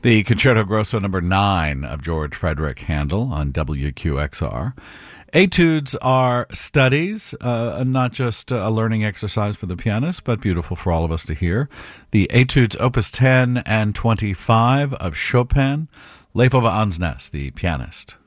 The Concerto Grosso number 9 of George Frederick Handel on WQXR. Etudes are studies, not just a learning exercise for the pianist, but beautiful for all of us to hear. The Etudes Opus 10 and 25 of Chopin, Leif Ove Ansnes, the pianist.